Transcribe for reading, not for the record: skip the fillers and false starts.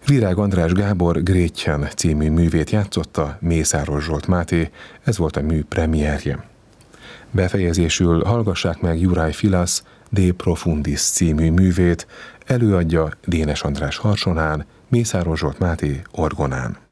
Virág András Gábor Grétjen című művét játszotta Mészáros Zsolt Máté, ez volt a mű premierje. Befejezésül hallgassák meg Juraj Filas De Profundis című művét, előadja Dénes András harsonán, Mészáros Zsolt Máté orgonán.